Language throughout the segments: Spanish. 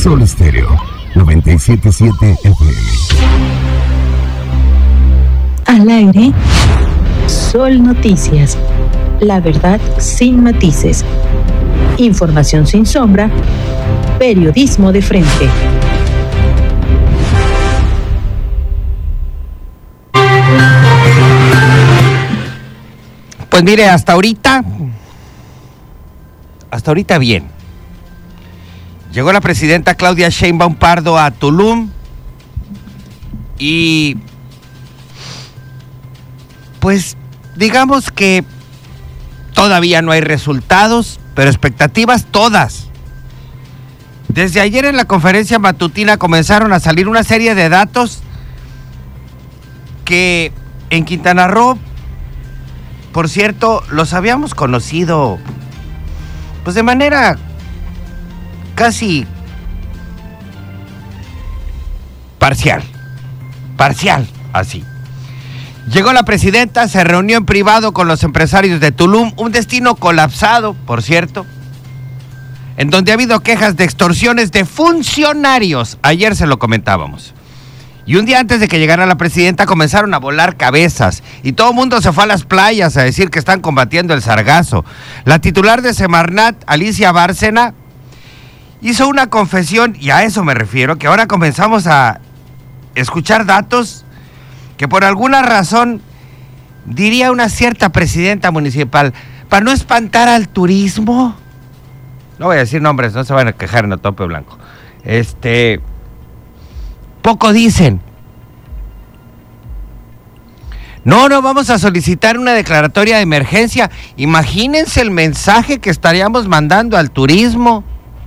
Sol Estéreo 97.7 FM. Al aire, Sol Noticias. La verdad sin matices. Información sin sombra. Periodismo de frente. Pues mire, hasta ahorita bien. Llegó la presidenta Claudia Sheinbaum Pardo a Tulum y pues digamos que todavía no hay resultados, pero expectativas todas. Desde ayer en la conferencia matutina comenzaron a salir una serie de datos que en Quintana Roo, por cierto, los habíamos conocido pues de manera casi parcial, así. Llegó la presidenta, se reunió en privado con los empresarios de Tulum, un destino colapsado, por cierto, en donde ha habido quejas de extorsiones de funcionarios. Ayer se lo comentábamos. Y un día antes de que llegara la presidenta comenzaron a volar cabezas y todo el mundo se fue a las playas a decir que están combatiendo el sargazo. La titular de Semarnat, Alicia Bárcena, hizo una confesión, y a eso me refiero, que ahora comenzamos a escuchar datos que por alguna razón diría una cierta presidenta municipal, para no espantar al turismo. No voy a decir nombres, no se van a quejar en el tope blanco. Poco dicen. No vamos a solicitar una declaratoria de emergencia. Imagínense el mensaje que estaríamos mandando al turismo.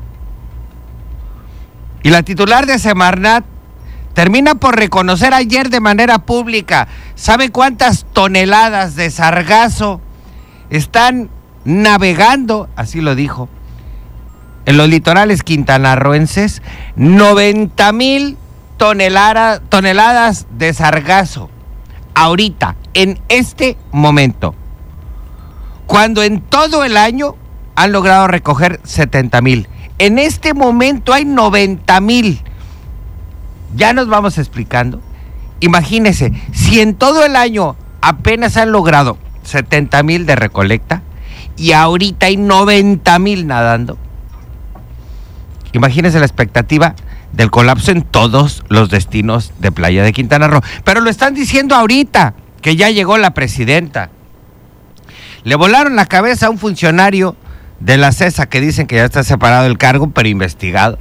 Y la titular de Semarnat termina por reconocer ayer de manera pública, ¿sabe cuántas toneladas de sargazo están navegando? Así lo dijo. En los litorales quintanarroenses, 90,000 toneladas de sargazo. Ahorita, en este momento. Cuando en todo el año han logrado recoger 70,000. En este momento hay 90,000. Ya nos vamos explicando. Imagínense, si en todo el año apenas han logrado 70,000 de recolecta y ahorita hay 90,000 nadando. Imagínense la expectativa del colapso en todos los destinos de playa de Quintana Roo. Pero lo están diciendo ahorita, que ya llegó la presidenta. Le volaron la cabeza a un funcionario de la CESA que dicen que ya está separado del cargo, pero investigado.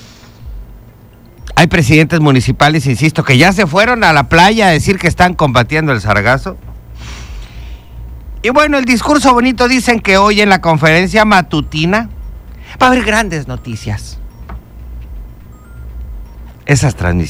Hay presidentes municipales, insisto, que ya se fueron a la playa a decir que están combatiendo el sargazo. Y bueno, el discurso bonito, dicen que hoy en la conferencia matutina va a haber grandes noticias. Esas transmisiones